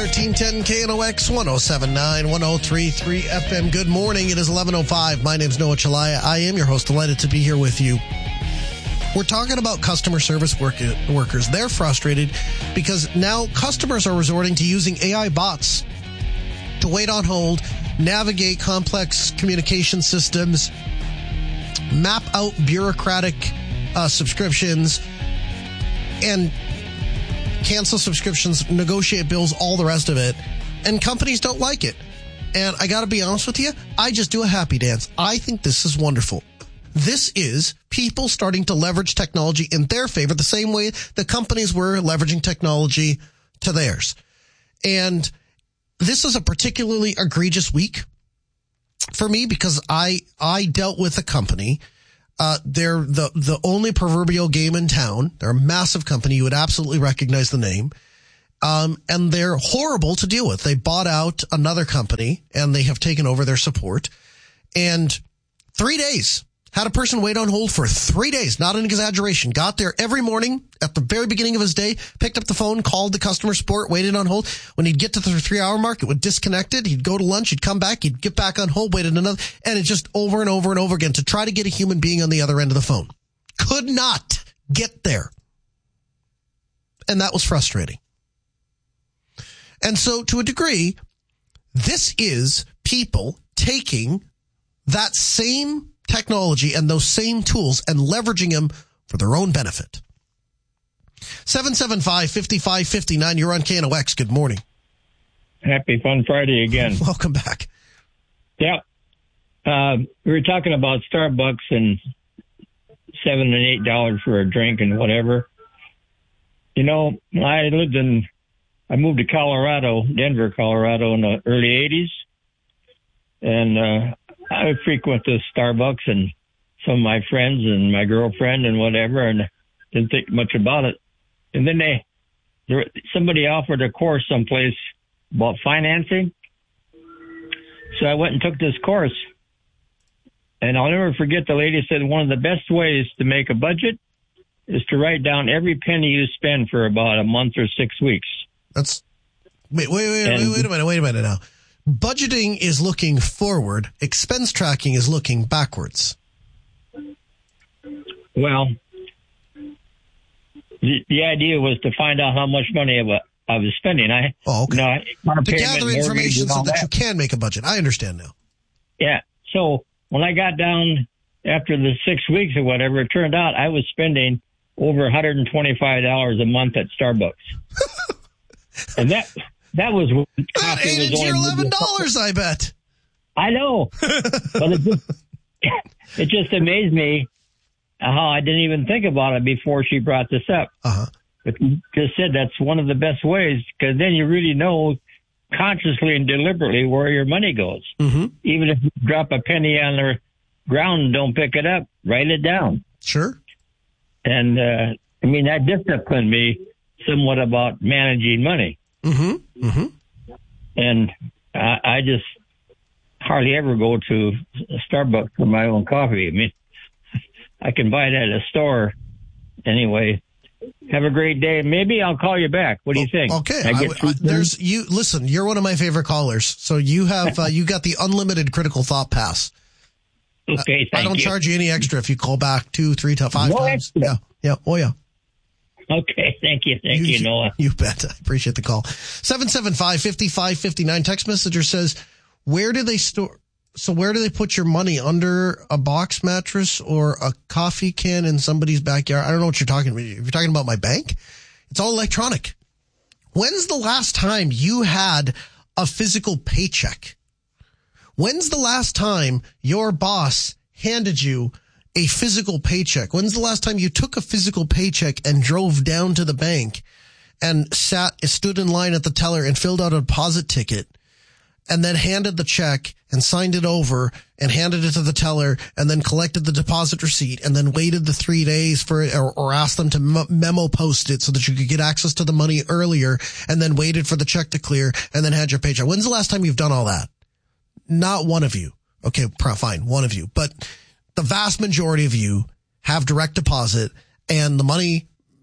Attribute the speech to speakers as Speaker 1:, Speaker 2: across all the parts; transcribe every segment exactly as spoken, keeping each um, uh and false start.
Speaker 1: thirteen ten K N O X, one oh seven point nine, one oh three point three F M. Good morning. It is eleven oh five. My name's Noah Chalaya. I am your host. Delighted to be here with you. We're talking about customer service work- workers. They're frustrated because now customers are resorting to using A I bots to wait on hold, navigate complex communication systems, map out bureaucratic uh, subscriptions, and cancel subscriptions, negotiate bills, all the rest of it. And companies don't like it. And I got to be honest with you, I just do a happy dance. I think this is wonderful. This is people starting to leverage technology in their favor the same way the companies were leveraging technology to theirs. And this is a particularly egregious week for me because I I dealt with a company. Uh, they're the, the only proverbial game in town. They're a massive company. You would absolutely recognize the name. Um, and they're horrible to deal with. They bought out another company and they have taken over their support. And three days, had a person wait on hold for three days. Not an exaggeration. Got there every morning at the very beginning of his day, picked up the phone, called the customer support, waited on hold. When he'd get to the three hour mark, it would disconnect it. He'd go to lunch. He'd come back. He'd get back on hold, waited another. And it's just over and over and over again to try to get a human being on the other end of the phone. Could not get there. And that was frustrating. And so to a degree, this is people taking that same technology and those same tools and leveraging them for their own benefit. seven seven five, five five five nine. You're on K N O X. Good morning.
Speaker 2: Happy Fun Friday again.
Speaker 1: Welcome back.
Speaker 2: Yeah. Uh, we were talking about Starbucks and seven and eight dollars for a drink and whatever. You know, I lived in, I moved to Colorado, Denver, Colorado in the early eighties. And, uh, I would frequent the Starbucks and some of my friends and my girlfriend and whatever, and didn't think much about it. And then they, there, somebody offered a course someplace about financing. So I went and took this course. And I'll never forget, the lady said one of the best ways to make a budget is to write down every penny you spend for about a month or six weeks.
Speaker 1: That's, wait, wait, wait, and, wait, wait a minute, wait a minute now. Budgeting is looking forward. Expense tracking is looking backwards.
Speaker 2: Well, the, the idea was to find out how much money I was, I was spending. I,
Speaker 1: oh, okay.
Speaker 2: You know, I,
Speaker 1: to gather information so that, that you can make a budget. I understand now.
Speaker 2: Yeah. So when I got down after the six weeks or whatever, it turned out I was spending over one hundred twenty-five dollars a month at Starbucks. And that... That was when
Speaker 1: that ate into your eleven dollars, I bet.
Speaker 2: I know. But it just, it just amazed me how I didn't even think about it before she brought this up.
Speaker 1: Uh-huh.
Speaker 2: But you just said that's one of the best ways, because then you really know consciously and deliberately where your money goes.
Speaker 1: Mm-hmm.
Speaker 2: Even if you drop a penny on the ground and don't pick it up, write it down.
Speaker 1: Sure.
Speaker 2: And, uh, I mean, that disciplined me somewhat about managing money.
Speaker 1: Mm-hmm. Mm-hmm.
Speaker 2: And I, I just hardly ever go to Starbucks for my own coffee. I mean, I can buy it at a store anyway. Have a great day. Maybe I'll call you back. What do you think?
Speaker 1: Okay. I, I, there's you. Listen, you're one of my favorite callers, so you have uh, you got the unlimited critical thought pass.
Speaker 2: Okay. Thank
Speaker 1: I don't
Speaker 2: you.
Speaker 1: charge you any extra if you call back two, three, to five
Speaker 2: no
Speaker 1: times.
Speaker 2: Extra.
Speaker 1: Yeah. Yeah. Oh yeah.
Speaker 2: Okay, thank you. Thank you, you, Noah.
Speaker 1: You bet. I appreciate the call. seven seven five, five five five nine. Text messenger says, where do they store, so where do they put your money? Under a box mattress or a coffee can in somebody's backyard? I don't know what you're talking about. If you're talking about my bank, it's all electronic. When's the last time you had a physical paycheck? When's the last time your boss handed you a physical paycheck? When's the last time you took a physical paycheck and drove down to the bank and sat, stood in line at the teller and filled out a deposit ticket and then handed the check and signed it over and handed it to the teller and then collected the deposit receipt and then waited the three days for it, or, or asked them to memo post it so that you could get access to the money earlier and then waited for the check to clear and then had your paycheck? When's the last time you've done all that? Not one of you. Okay, fine, one of you. But the vast majority of you have direct deposit, and the money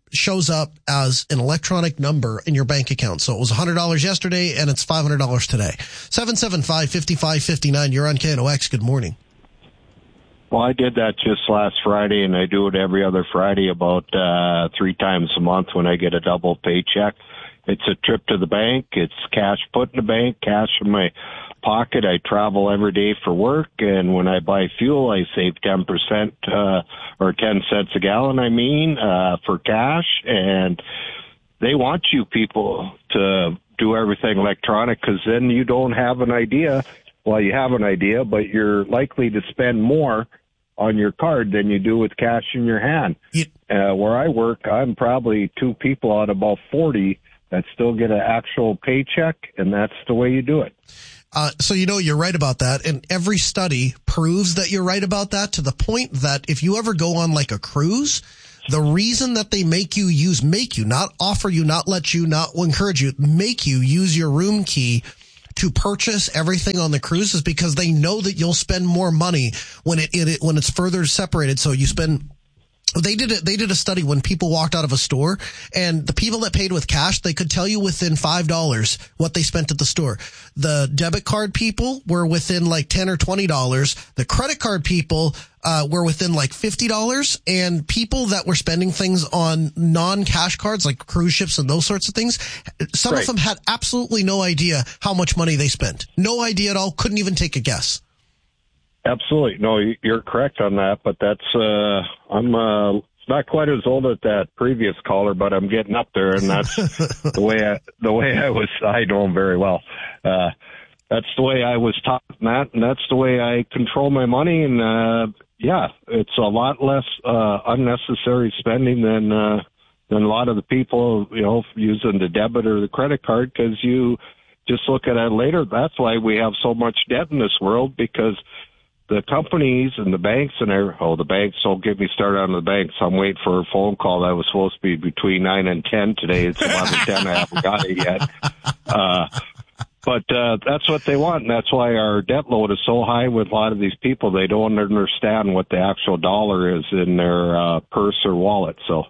Speaker 1: shows up as an electronic number in your bank account. So it was one hundred dollars yesterday and it's five hundred dollars today. seven seven five, five five five nine. You're on K N O X. Good morning.
Speaker 3: Well, I did that just last Friday, and I do it every other Friday about uh three times a month when I get a double paycheck. It's a trip to the bank. It's cash put in the bank, cash in my pocket. I travel every day for work, and when I buy fuel, I save ten percent uh, or ten cents a gallon, I mean, uh, for cash. And they want you people to do everything electronic because then you don't have an idea. Well, you have an idea, but you're likely to spend more on your card than you do with cash in your hand.
Speaker 1: Yep.
Speaker 3: Uh, where I work, I'm probably two people out of about forty that still get an actual paycheck, and that's the way you do it.
Speaker 1: Uh, so, you know, you're right about that. And every study proves that you're right about that to the point that if you ever go on like a cruise, the reason that they make you use, make you, not offer you, not let you, not encourage you, make you use your room key to purchase everything on the cruise is because they know that you'll spend more money when it, it when it's further separated. So you spend They did it. They did a study when people walked out of a store, and the people that paid with cash, they could tell you within five dollars what they spent at the store. The debit card people were within like ten or twenty dollars. The credit card people uh, were within like fifty dollars, and people that were spending things on non-cash cards like cruise ships and those sorts of things, some
Speaker 3: right.
Speaker 1: of them had absolutely no idea how much money they spent. No idea at all. Couldn't even take a guess.
Speaker 3: Absolutely. No, you're correct on that, but that's, uh, I'm, uh, not quite as old as that previous caller, but I'm getting up there, and that's the way I, the way I was, I know him very well. Uh, that's the way I was taught that, and that's the way I control my money, and, uh, yeah, it's a lot less, uh, unnecessary spending than, uh, than a lot of the people, you know, using the debit or the credit card, because you just look at it later. That's why we have so much debt in this world, because the companies and the banks and every, oh, the banks, don't get me started on the banks. I'm waiting for a phone call that was supposed to be between nine and ten today. It's eleven ten. I haven't got it yet. Uh, but, uh, that's what they want. And that's why our debt load is so high with a lot of these people. They don't understand what the actual dollar is in their, uh, purse or wallet. So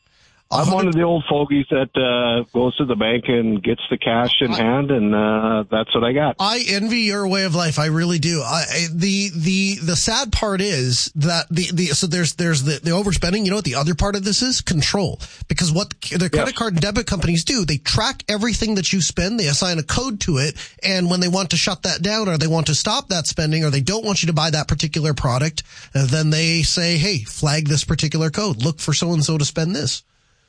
Speaker 3: I'm one of the old fogies that uh, goes to the bank and gets the cash in hand, and uh, that's what I got.
Speaker 1: I envy your way of life. I really do. I, the the the sad part is that the, the so there's there's the, the overspending. You know what the other part of this is? Control. Because what the credit yes. card and debit companies do, they track everything that you spend. They assign a code to it, and when they want to shut that down, or they want to stop that spending, or they don't want you to buy that particular product, then they say, "Hey, flag this particular code. Look for so and so to spend this."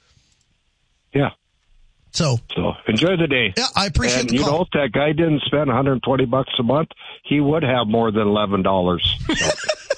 Speaker 3: Yeah.
Speaker 1: So,
Speaker 3: so enjoy the day.
Speaker 1: Yeah, I appreciate
Speaker 3: and
Speaker 1: the
Speaker 3: you
Speaker 1: call.
Speaker 3: know, if that guy didn't spend one hundred twenty bucks a month, he would have more than eleven dollars. So.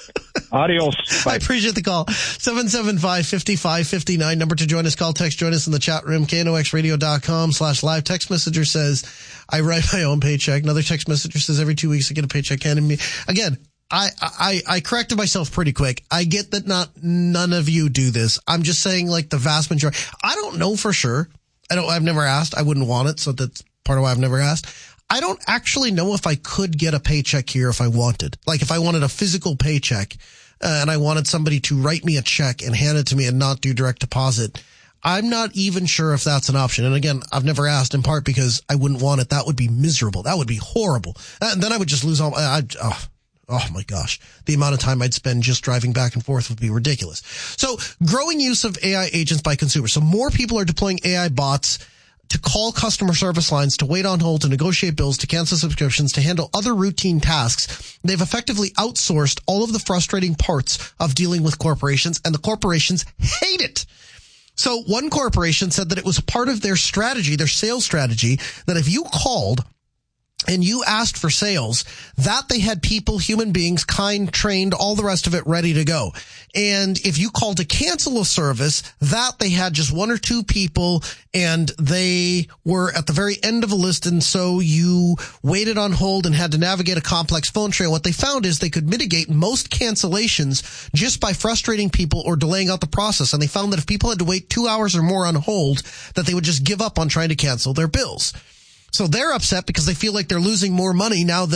Speaker 3: Adios. Bye.
Speaker 1: I appreciate the call. seven seven five, five five five nine. Number to join us. Call, text, join us in the chat room. K N O X radio dot com slash live. Text messenger says, I write my own paycheck. Another text messenger says, every two weeks I get a paycheck handed me. Again, I, I, I corrected myself pretty quick. I get that not, none of you do this. I'm just saying like the vast majority. I don't know for sure. I don't, I've never asked. I wouldn't want it. So that's part of why I've never asked. I don't actually know if I could get a paycheck here if I wanted. Like if I wanted a physical paycheck uh, and I wanted somebody to write me a check and hand it to me and not do direct deposit. I'm not even sure if that's an option. And again, I've never asked, in part because I wouldn't want it. That would be miserable. That would be horrible. And then I would just lose all my, I'd, oh. Oh my gosh. The amount of time I'd spend just driving back and forth would be ridiculous. So growing use of A I agents by consumers. So more people are deploying A I bots to call customer service lines, to wait on hold, to negotiate bills, to cancel subscriptions, to handle other routine tasks. They've effectively outsourced all of the frustrating parts of dealing with corporations, and the corporations hate it. So one corporation said that it was a part of their strategy, their sales strategy, that if you called and you asked for sales, that they had people, human beings, kind, trained, all the rest of it ready to go. And if you called to cancel a service, that they had just one or two people and they were at the very end of a list. And so you waited on hold and had to navigate a complex phone trail. What they found is they could mitigate most cancellations just by frustrating people or delaying out the process. And they found that if people had to wait two hours or more on hold, that they would just give up on trying to cancel their bills. So they're upset because they feel like they're losing more money now that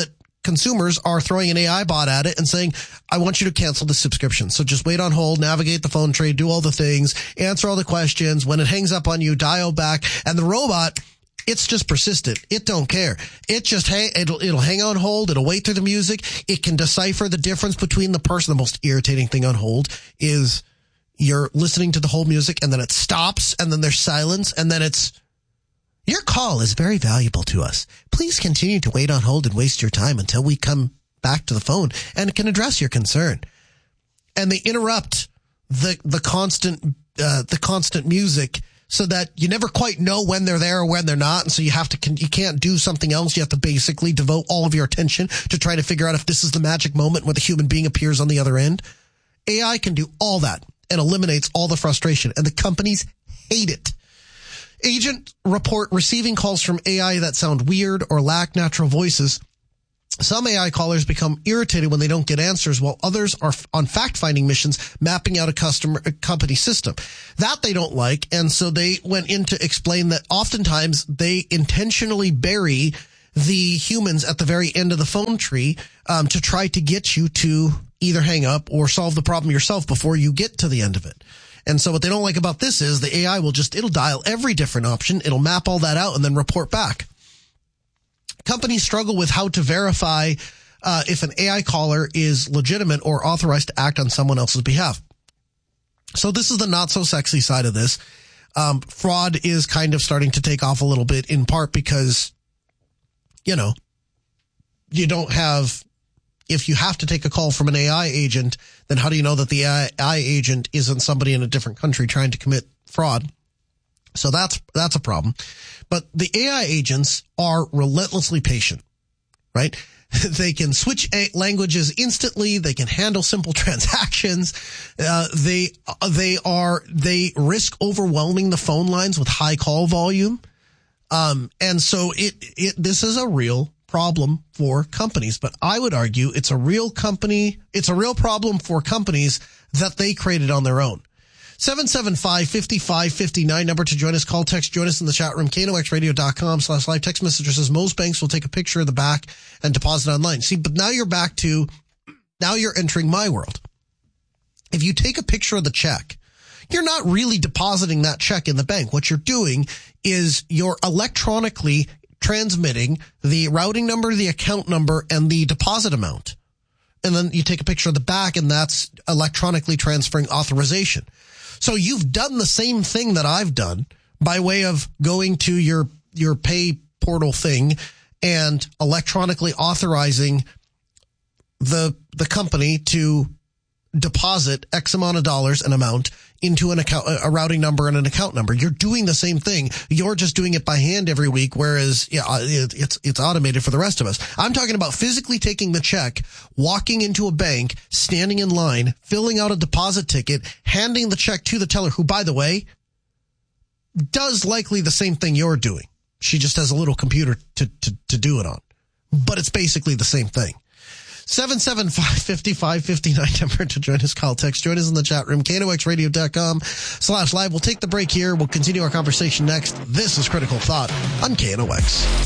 Speaker 1: consumers are throwing an A I bot at it and saying, I want you to cancel the subscription. So just wait on hold, navigate the phone tree, do all the things, answer all the questions. When it hangs up on you, dial back. And the robot, it's just persistent. It don't care. It just hang, it'll, it'll hang on hold. It'll wait through the music. It can decipher the difference between the person. The most irritating thing on hold is you're listening to the whole music and then it stops and then there's silence and then it's, your call is very valuable to us. Please continue to wait on hold and waste your time until we come back to the phone and can address your concern. And they interrupt the the constant uh, the constant music so that you never quite know when they're there or when they're not. And so you have to you can't do something else. You have to basically devote all of your attention to try to figure out if this is the magic moment where the human being appears on the other end. A I can do all that and eliminates all the frustration, and the companies hate it. Agent report receiving calls from A I that sound weird or lack natural voices. Some A I callers become irritated when they don't get answers, while others are on fact-finding missions mapping out a customer a company system. That they don't like, and so they went in to explain that oftentimes they intentionally bury the humans at the very end of the phone tree um, to try to get you to either hang up or solve the problem yourself before you get to the end of it. And so what they don't like about this is the A I will just, it'll dial every different option. It'll map all that out and then report back. Companies struggle with how to verify uh, if an A I caller is legitimate or authorized to act on someone else's behalf. So this is the not so sexy side of this. Um, fraud is kind of starting to take off a little bit, in part because, you know, you don't have, if you have to take a call from an A I agent, then how do you know that the A I agent isn't somebody in a different country trying to commit fraud? So that's, that's a problem. But the A I agents are relentlessly patient, right? They can switch languages instantly. They can handle simple transactions. Uh, they, they are, they risk overwhelming the phone lines with high call volume. Um, and so it, it, this is a real problem for companies, but I would argue it's a real company, it's a real problem for companies that they created on their own. seven seven five, five five five nine, number to join us. Call, text, join us in the chat room. K N O X radio dot com slash live. Text message says most banks will take a picture of the back and deposit online. See, but now you're back to, now you're entering my world. If you take a picture of the check, you're not really depositing that check in the bank. What you're doing is you're electronically transmitting the routing number, the account number, and the deposit amount. And then you take a picture of the back, and that's electronically transferring authorization. So you've done the same thing that I've done by way of going to your, your pay portal thing and electronically authorizing the, the company to deposit X amount of dollars, an amount, into an account, a routing number and an account number. You're doing the same thing. You're just doing it by hand every week, whereas yeah, it, it's it's automated for the rest of us. I'm talking about physically taking the check, walking into a bank, standing in line, filling out a deposit ticket, handing the check to the teller, who, by the way, does likely the same thing you're doing. She just has a little computer to, to, to do it on. But it's basically the same thing. seven seven five, five five five nine, number to join us. Call, text, join us in the chat room. K N O X radio dot com slash live. We'll take the break here. We'll continue our conversation next. This is Critical Thought on K N O X.